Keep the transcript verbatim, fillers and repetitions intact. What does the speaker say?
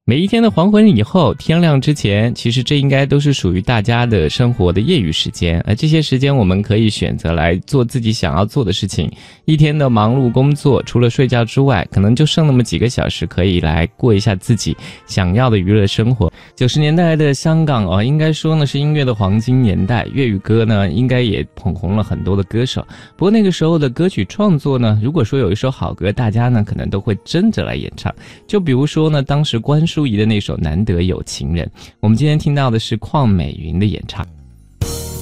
每一天的黄昏以后，天亮之前，其实这应该都是属于大家的生活的业余时间，而这些时间我们可以选择来做自己想要做的事情。一天的忙碌工作，除了睡觉之外，可能就剩那么几个小时可以来过一下自己想要的娱乐生活。九十年代的香港哦，应该说呢是音乐的黄金年代，粤语歌呢应该也捧红了很多的歌手。不过那个时候的歌曲创作呢，如果说有一首好歌，大家呢可能都会争着来演唱。就比如说呢，当时关淑怡的那首《难得有情人》，我们今天听到的是邝美云的演唱。